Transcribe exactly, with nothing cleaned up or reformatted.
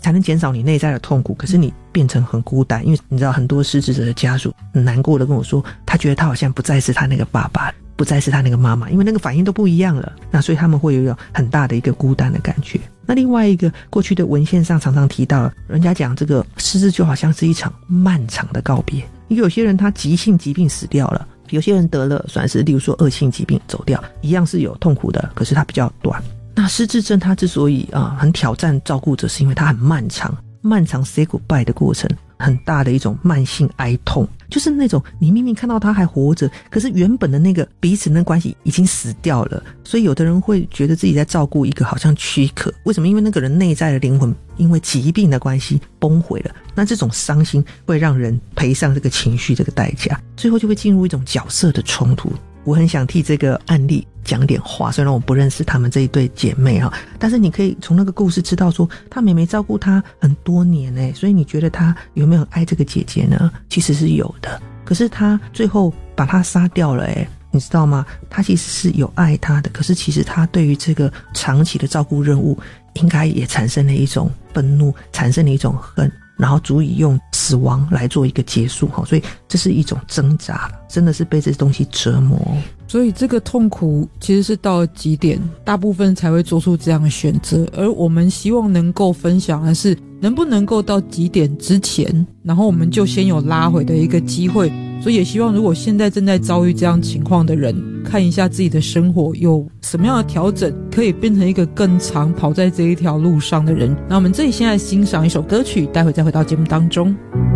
才能减少你内在的痛苦，可是你变成很孤单。因为你知道很多失智者的家属很难过的跟我说，他觉得他好像不再是他那个爸爸，不再是他那个妈妈，因为那个反应都不一样了，那所以他们会有一种很大的一个孤单的感觉。那另外一个过去的文献上常常提到了，人家讲这个失智就好像是一场漫长的告别，因为有些人他急性疾病死掉了，有些人得了算是例如说恶性疾病走掉，一样是有痛苦的，可是它比较短。那失智症它之所以啊、呃、很挑战照顾者，是因为它很漫长，漫长 say goodbye 的过程，很大的一种慢性哀痛，就是那种你明明看到他还活着，可是原本的那个彼此的关系已经死掉了，所以有的人会觉得自己在照顾一个好像躯壳。为什么？因为那个人内在的灵魂因为疾病的关系崩毁了，那这种伤心会让人赔上这个情绪这个代价，最后就会进入一种角色的冲突。我很想替这个案例讲点话，虽然我不认识他们这一对姐妹哈，但是你可以从那个故事知道说，他妹妹照顾他很多年诶，所以你觉得他有没有爱这个姐姐呢？其实是有的，可是他最后把他杀掉了诶，你知道吗？他其实是有爱他的，可是其实他对于这个长期的照顾任务，应该也产生了一种愤怒，产生了一种恨，然后足以用死亡来做一个结束，所以这是一种挣扎，真的是被这东西折磨。 所以这个痛苦其实是到了极点，大部分才会做出这样的选择，而我们希望能够分享的是，能不能够到极点之前，然后我们就先有拉回的一个机会。所以也希望如果现在正在遭遇这样情况的人，看一下自己的生活有什么样的调整，可以变成一个更长跑在这一条路上的人。那我们这里现在欣赏一首歌曲，待会再回到节目当中。